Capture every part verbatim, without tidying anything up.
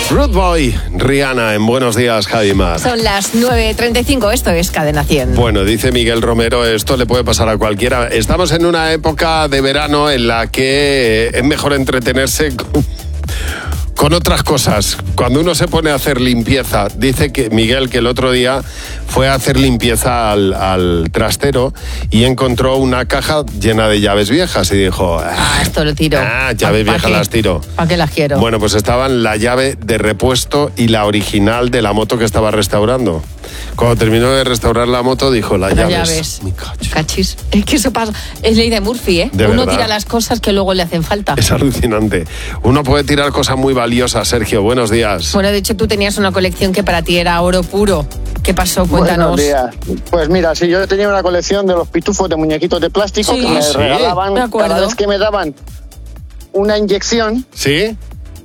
Rude Boy, Rihanna, en Buenos Días, Javi Mar. Son las nueve treinta y cinco, esto es Cadena cien. Bueno, dice Miguel Romero, esto le puede pasar a cualquiera. Estamos en una época de verano en la que es mejor entretenerse con, con otras cosas. Cuando uno se pone a hacer limpieza, dice que Miguel que el otro día fue a hacer limpieza al, al trastero y encontró una caja llena de llaves viejas y dijo... Ah, esto lo tiro. Ah, llaves viejas las tiro. ¿Para qué las quiero? Bueno, pues estaban la llave de repuesto y la original de la moto que estaba restaurando. Cuando terminó de restaurar la moto, dijo, las Las llaves. llaves. Mi cacho. Cachis. Es que eso pasa. Es ley de Murphy, ¿eh? De Uno verdad. tira las cosas que luego le hacen falta. Es alucinante. Uno puede tirar cosas muy valiosas. Sergio, buenos días. Bueno, de hecho, tú tenías una colección que para ti era oro puro. ¿Qué pasó? Cuéntanos. Buenos días. Pues mira, si yo tenía una colección de los pitufos de muñequitos de plástico Sí. que me ¿Ah, sí? regalaban Me acuerdo. cada vez que me daban una inyección, ¿Sí?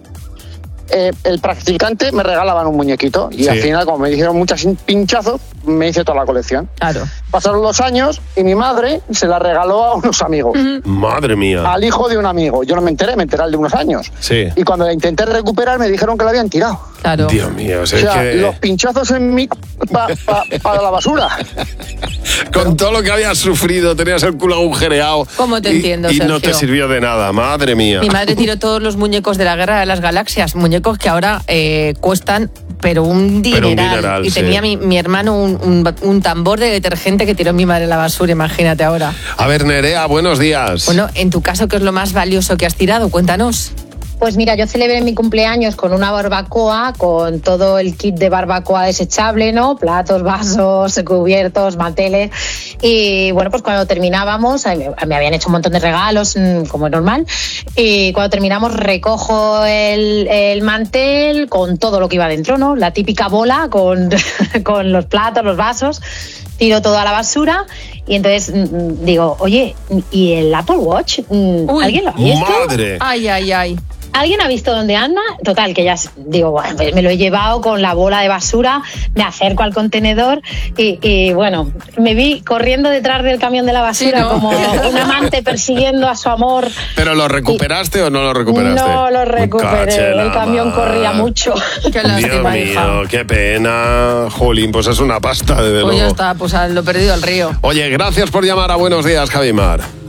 eh, el practicante me regalaban un muñequito y Sí. al final, como me dijeron muchos pinchazos, me hice toda la colección. Claro. Pasaron los años y mi madre se la regaló a unos amigos, Madre mía. al hijo de un amigo. Yo no me enteré, me enteré al de unos años. Sí. Y cuando la intenté recuperar me dijeron que la habían tirado. Claro. Dios mío, o O sea, sea, es que los pinchazos en mí pa- pa- para la basura. con todo lo que habías sufrido, tenías el culo agujereado. ¿Cómo te y- entiendo, Y no Sergio? te sirvió de nada, madre mía. Mi madre tiró todos los muñecos de la Guerra de las Galaxias, muñecos que ahora eh, cuestan, pero un dineral. Pero un dineral, y sí. tenía mi, mi hermano un, un- un tambor de detergente que tiró mi madre a la basura, imagínate ahora. A ver, Nerea, buenos días. Bueno, en tu caso, ¿qué es lo más valioso que has tirado? Cuéntanos. Pues mira, yo celebré mi cumpleaños con una barbacoa, con todo el kit de barbacoa desechable, ¿no? Platos, vasos, cubiertos, manteles. Y bueno, pues cuando terminábamos, eh, me me habían hecho un montón de regalos, mm, como es normal. Y cuando terminamos, recojo el, el mantel con todo lo que iba dentro, ¿no? La típica bola con, con los platos, los vasos. Tiro todo a la basura y entonces mm, digo, oye, ¿y el Apple Watch? Mm, Uy, ¿Alguien lo ha visto? Madre. Ay, ay, ay. ¿Alguien ha visto dónde anda? Total, que ya s- digo, bueno, pues me lo he llevado con la bola de basura, me acerco al contenedor y, y, bueno, me vi corriendo detrás del camión de la basura, Sí, ¿no? como un amante persiguiendo a su amor. ¿Pero lo recuperaste o no lo recuperaste? No lo recuperé, Caché la el camión mar. corría mucho. Qué Dios lástima, hija. mío, qué pena. Jolín, pues es una pasta, desde Pues ya luego. está, pues a lo perdido al río. Oye, gracias por llamar a Buenos Días, Javi Mar.